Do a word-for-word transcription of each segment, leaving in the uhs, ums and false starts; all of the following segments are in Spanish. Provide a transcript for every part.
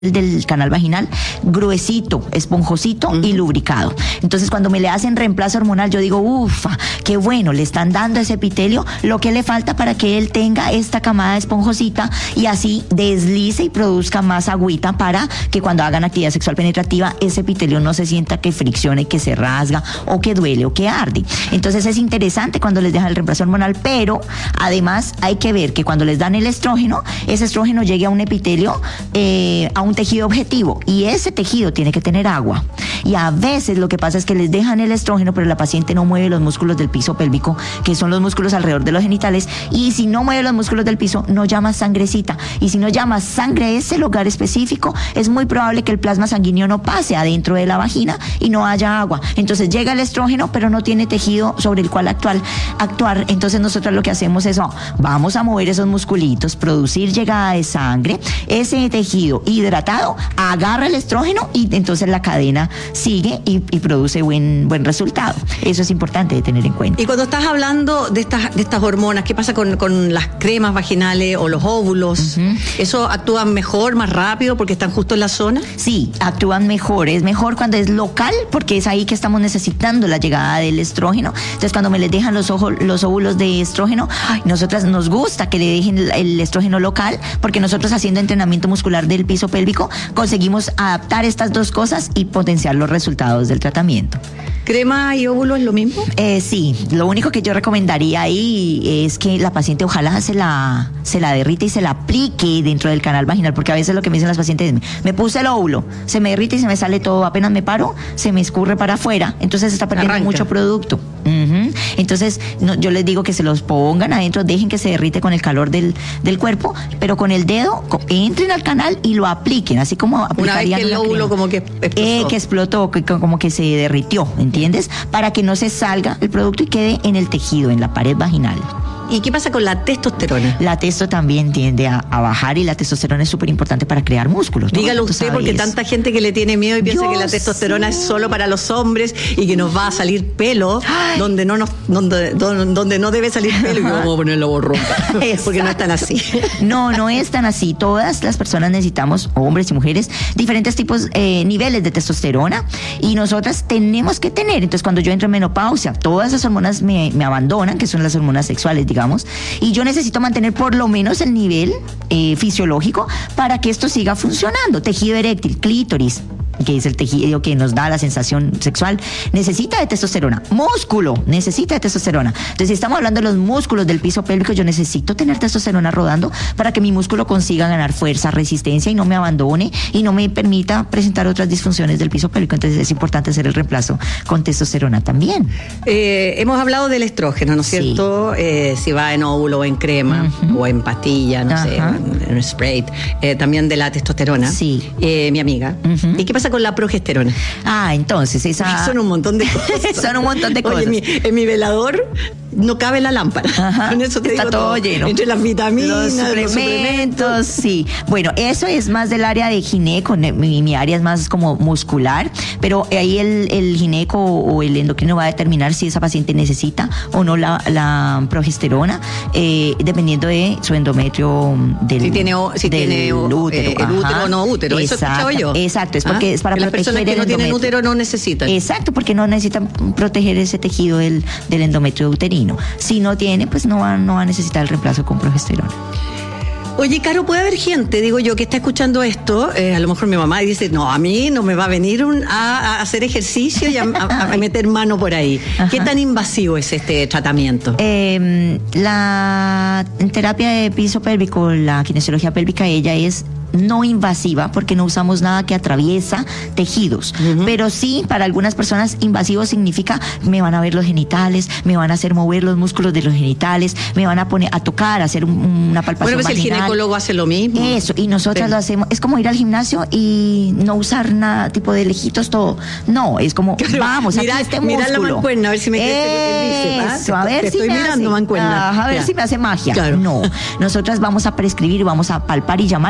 del canal vaginal, gruesito, esponjosito uh-huh. y lubricado. Entonces, cuando me le hacen reemplazo hormonal, yo digo, ufa, qué bueno, le están dando ese epitelio lo que le falta para que él tenga esta camada esponjosita y así deslice y produzca más agüita para que cuando hagan actividad sexual penetrativa, ese epitelio no se sienta que friccione, que se rasga o que duele o que arde. Entonces, es interesante cuando les dejan el reemplazo hormonal, pero además hay que ver que cuando les dan el estrógeno, ese estrógeno llegue a un epitelio, eh, a un tejido objetivo, y ese tejido tiene que tener agua. Y a veces lo que pasa es que les dejan el estrógeno, pero la paciente no mueve los músculos del piso pélvico, que son los músculos alrededor de los genitales, y si no mueve los músculos del piso, no llama sangrecita. Y si no llama sangre a ese lugar específico, es muy probable que el plasma sanguíneo no pase adentro de la vagina y no haya agua. Entonces llega el estrógeno, pero no tiene tejido sobre el cual actuar. actuar. Entonces nosotros lo que hacemos es, oh, vamos a mover esos musculitos, producir llegada de sangre, ese tejido hidratado agarra el estrógeno y entonces la cadena sigue y, y produce buen buen resultado. Eso es importante de tener en cuenta. Y cuando estás hablando de estas de estas hormonas, ¿qué pasa con, con las cremas vaginales o los óvulos? Uh-huh. ¿Eso actúan mejor, más rápido porque están justo en la zona? Sí, actúan mejor. Es mejor cuando es local porque es ahí que estamos necesitando la llegada del estrógeno. Entonces, cuando me les dejan los, ojo, los óvulos de estrógeno, ay, nosotras nos gusta que le dejen el, el estrógeno local porque nosotros haciendo entrenamiento muscular del piso pélvico conseguimos adaptar estas dos cosas y potenciar los resultados del tratamiento. ¿Crema y óvulo es lo mismo? Eh, sí, lo único que yo recomendaría ahí es que la paciente ojalá se la, se la derrite y se la aplique dentro del canal vaginal, porque a veces lo que me dicen las pacientes es, me puse el óvulo, se me derrite y se me sale todo, apenas me paro, se me escurre para afuera, entonces se está perdiendo Arranca. mucho producto. Uh-huh. Entonces no, yo les digo que se los pongan adentro, dejen que se derrite con el calor del, del cuerpo, pero con el dedo co- entren al canal y lo apliquen, así como aplicarían una vez que el óvulo como que explotó. Eh, que explotó, que, como que se derritió, ¿entiendes? Para que no se salga el producto y quede en el tejido, en la pared vaginal. ¿Y qué pasa con la testosterona? La testo también tiende a, a bajar y la testosterona es súper importante para crear músculos, ¿no? Dígalo usted, porque tanta gente que le tiene miedo y piensa Yo que la testosterona sí. es solo para los hombres y que nos va a salir pelo donde no nos, donde, donde, donde no debe salir pelo y que vamos a poner la borronca. Porque no es tan así. No, no es tan así. Todas las personas necesitamos, hombres y mujeres, diferentes tipos, eh, niveles de testosterona y nosotras tenemos que tener. Entonces, cuando yo entro en menopausia, todas esas hormonas me, me abandonan, que son las hormonas sexuales, digamos. Y yo necesito mantener por lo menos el nivel eh, fisiológico para que esto siga funcionando. Tejido eréctil, clítoris, que es el tejido que nos da la sensación sexual, necesita de testosterona. Músculo necesita de testosterona. Entonces, si estamos hablando de los músculos del piso pélvico, yo necesito tener testosterona rodando para que mi músculo consiga ganar fuerza, resistencia y no me abandone y no me permita presentar otras disfunciones del piso pélvico. Entonces, es importante hacer el reemplazo con testosterona también. Eh, hemos hablado del estrógeno, ¿no es cierto? Sí. Eh, si va en óvulo o en crema uh-huh. o en pastilla, no uh-huh. sé, en, en spray. Eh, también de la testosterona. Sí. Eh, mi amiga. Uh-huh. ¿Y qué pasa con la progesterona? Ah, entonces esa... Son un montón de cosas. Son un montón de cosas. Oye, en mi, en mi velador no cabe la lámpara. Ajá, con eso te está digo todo, todo lleno. Entre las vitaminas, los suplementos, los suplementos. Sí. Bueno, eso es más del área de gineco. Mi, mi área es más como muscular, pero ahí el, el gineco o el endocrino va a determinar si esa paciente necesita o no la, la progesterona, eh, dependiendo de su endometrio del, si tiene, si del tiene útero. Eh, el útero o no útero. Eso he escuchado yo. Exacto, es porque ¿Ah? es para que proteger las personas que el no endometrio. tienen útero no necesitan. Exacto, porque no necesitan proteger ese tejido del, del endometrio uterino. Si no tiene, pues no va, no va a necesitar el reemplazo con progesterona. Oye, Caro, puede haber gente, digo yo, que está escuchando esto, eh, a lo mejor mi mamá dice, no, a mí no me va a venir un, a, a hacer ejercicio y a, a, a meter mano por ahí. Ajá. ¿Qué tan invasivo es este tratamiento? Eh, la terapia de piso pélvico, la kinesiología pélvica, ella es no invasiva porque no usamos nada que atraviesa tejidos, uh-huh. pero sí para algunas personas invasivo significa me van a ver los genitales, me van a hacer mover los músculos de los genitales, me van a poner a tocar, a hacer un, una palpación bueno, pues vaginal. El ginecólogo hace lo mismo. Eso, y nosotras sí. lo hacemos, es como ir al gimnasio y no usar nada tipo de lejitos, todo, no, es como claro, vamos, mira, aquí este mira músculo. la mancuerna, a ver si me crece Eso, a ver te si estoy me mirando hace, mancuerna. a ver ya. si me hace magia. Claro. No, nosotras vamos a prescribir, vamos a palpar y llamar esos musculitos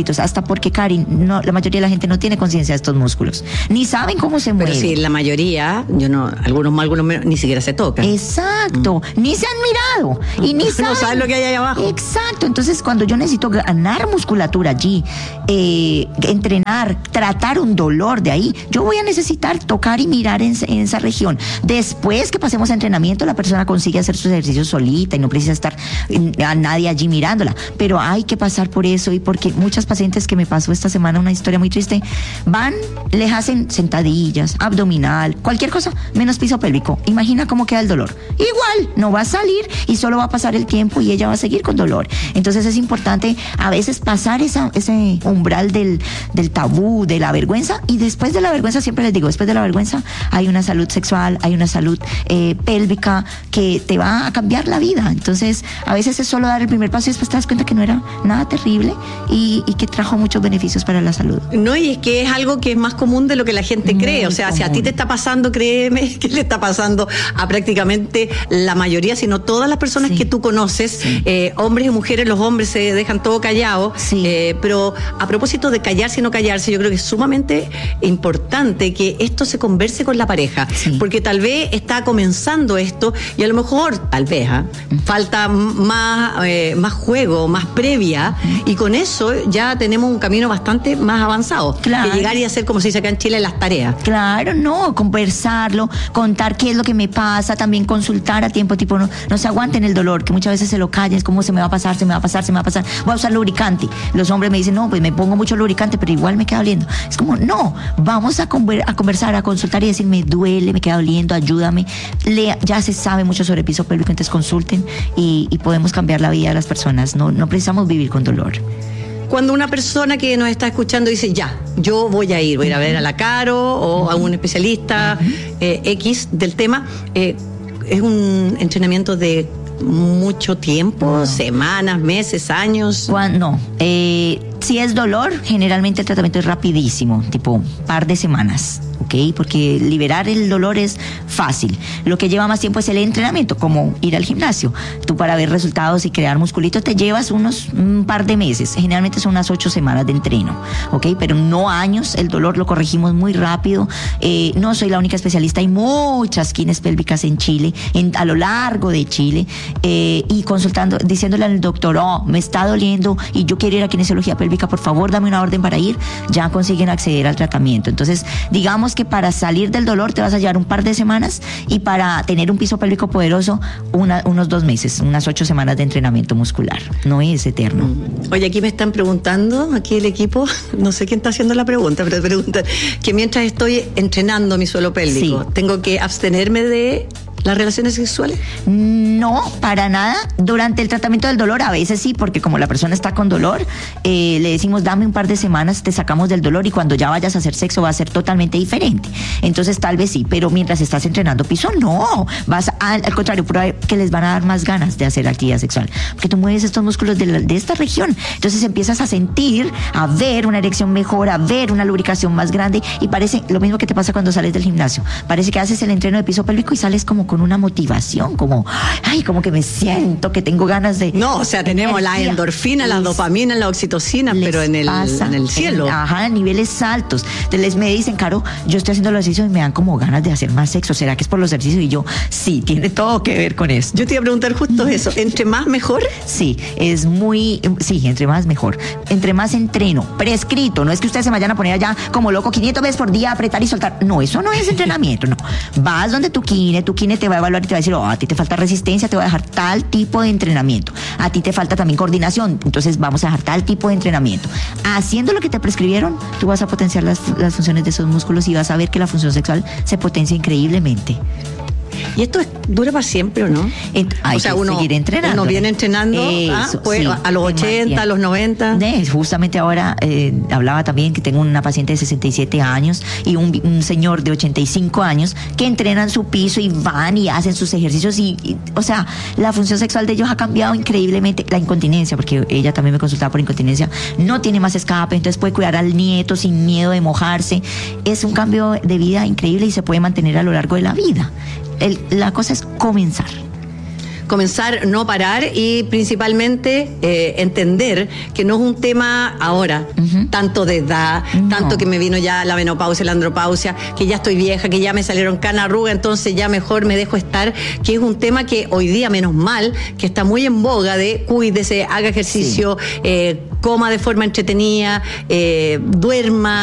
musculitos, hasta porque, Cari, no, la mayoría de la gente no tiene conciencia de estos músculos, ni saben cómo se mueven. Pero sí, la mayoría, yo no, algunos más, algunos menos, ni siquiera se tocan. Exacto, mm. ni se han mirado y ni saben. No saben lo que hay ahí abajo. Exacto, entonces cuando yo necesito ganar musculatura allí, eh, entrenar, tratar un dolor de ahí, yo voy a necesitar tocar y mirar en, en esa región. Después que pasemos a entrenamiento, la persona consigue hacer sus ejercicios solita y no precisa estar a nadie allí mirándola, pero hay que pasar por eso. Y porque muchas pacientes que me pasó esta semana una historia muy triste, van, les hacen sentadillas, abdominal, cualquier cosa, menos piso pélvico. Imagina cómo queda el dolor. Igual, no va a salir y solo va a pasar el tiempo y ella va a seguir con dolor. Entonces es importante a veces pasar esa, ese umbral del, del tabú, de la vergüenza, y después de la vergüenza, siempre les digo, después de la vergüenza hay una salud sexual, hay una salud eh, pélvica que te va a cambiar la vida. Entonces a veces es solo dar el primer paso y después te das cuenta que no era nada terrible y, y que trajo muchos beneficios para la salud. No, y es que es algo que es más común de lo que la gente Muy cree. O sea, común. Si a ti te está pasando, créeme que le está pasando a prácticamente la mayoría, sino todas las personas Sí. que tú conoces, Sí. eh, hombres y mujeres. Los hombres se dejan todo callado, Sí. eh, pero a propósito de callarse y no callarse, yo creo que es sumamente importante que esto se converse con la pareja, Sí. porque tal vez está comenzando esto y a lo mejor, tal vez, ¿eh? falta más, eh, más juego, más previa, y con eso ya tenemos un camino bastante más avanzado, Claro. que llegar y hacer, como se dice acá en Chile, las tareas. Claro, no, conversarlo, contar qué es lo que me pasa, también consultar a tiempo, tipo, no, no se aguanten el dolor, que muchas veces se lo callen, es como se me va a pasar, se me va a pasar, se me va a pasar, voy a usar lubricante. Los hombres me dicen, no, pues me pongo mucho lubricante, pero igual me queda doliendo. Es como, no, vamos a, conver a conversar, a consultar y decir, me duele, me queda doliendo, ayúdame. Le ya se sabe mucho sobre piso pélvico, entonces consulten y, y podemos cambiar la vida de las personas, no, no precisamos vivir con dolor. Cuando una persona que nos está escuchando dice, ya, yo voy a ir, voy a ir a ver a la Caro o a un especialista eh, X del tema, eh, es un entrenamiento de mucho tiempo, No. semanas, meses, años. Cuan- no, eh, si es dolor, generalmente el tratamiento es rapidísimo, tipo un par de semanas, ¿ok? Porque liberar el dolor es fácil. Lo que lleva más tiempo es el entrenamiento, como ir al gimnasio. Tú para ver resultados y crear musculito te llevas unos un par de meses, generalmente son unas ocho semanas de entreno, ¿ok? Pero no años, el dolor lo corregimos muy rápido. Eh, no soy la única especialista, hay muchas quines pélvicas en Chile, en, a lo largo de Chile, eh, y consultando, diciéndole al doctor, oh, me está doliendo y yo quiero ir a kinesiología pélvica, por favor, dame una orden para ir, ya consiguen acceder al tratamiento. Entonces, digamos que para salir del dolor te vas a llevar un par de semanas y para tener un piso pélvico poderoso, una, unos dos meses, unas ocho semanas de entrenamiento muscular. No es eterno. Oye, aquí me están preguntando, aquí el equipo, no sé quién está haciendo la pregunta, pero preguntan que mientras estoy entrenando mi suelo pélvico, Sí. ¿tengo que abstenerme de las relaciones sexuales? No, para nada. Durante el tratamiento del dolor, a veces sí, porque como la persona está con dolor, eh, le decimos, dame un par de semanas, te sacamos del dolor y cuando ya vayas a hacer sexo va a ser totalmente diferente. Entonces, tal vez sí, pero mientras estás entrenando piso, no. Vas a, al contrario, prueba que les van a dar más ganas de hacer actividad sexual, porque tú mueves estos músculos de, la, de esta región. Entonces empiezas a sentir, a ver una erección mejor, a ver una lubricación más grande y parece lo mismo que te pasa cuando sales del gimnasio. Parece que haces el entreno de piso pélvico y sales como con una motivación, como, ay, como que me siento, que tengo ganas de... No, o sea, tenemos la energía. endorfina, la Les- dopamina, la oxitocina, les pero en el, pasa, en el cielo. en- ajá, en niveles altos. Entonces les me dicen, Caro, yo estoy haciendo los ejercicios y me dan como ganas de hacer más sexo. ¿Será que es por los ejercicios? Y yo, sí, tiene todo que ver con esto. Yo te iba a preguntar justo eso, ¿entre más mejor? Sí, es muy, sí, entre más mejor. Entre más entreno, prescrito. No es que ustedes se vayan a poner allá como loco quinientas veces por día, apretar y soltar. No, eso no es entrenamiento, no. Vas donde tu kine, tu kine te va a evaluar y te va a decir, oh, a ti te falta resistencia, te voy a dejar tal tipo de entrenamiento. A ti te falta también coordinación, entonces vamos a dejar tal tipo de entrenamiento. Haciendo lo que te prescribieron, tú vas a potenciar las, las funciones de esos músculos y vas a ver que la función sexual se potencia increíblemente. ¿Y esto es, dura para siempre o no? Ent- hay o sea, que uno, seguir entrenando. uno viene entrenando ah, Eso, pues, sí, a los ochenta, a los noventa. De- justamente ahora eh, hablaba también que tengo una paciente de sesenta y siete años y un, un señor de ochenta y cinco años que entrenan su piso y van y hacen sus ejercicios y, y, o sea, la función sexual de ellos ha cambiado increíblemente. La incontinencia, porque ella también me consultaba por incontinencia, no tiene más escape, entonces puede cuidar al nieto sin miedo de mojarse. Es un cambio de vida increíble y se puede mantener a lo largo de la vida. El, la cosa es comenzar. comenzar, no parar y principalmente eh, entender que no es un tema ahora, uh-huh. tanto de edad, no. tanto que me vino ya la menopausia, la andropausia, que ya estoy vieja, que ya me salieron canas, arrugas, entonces ya mejor me dejo estar, que es un tema que hoy día, menos mal, que está muy en boga de cuídese, haga ejercicio, sí. eh, coma de forma entretenida, eh, duerma,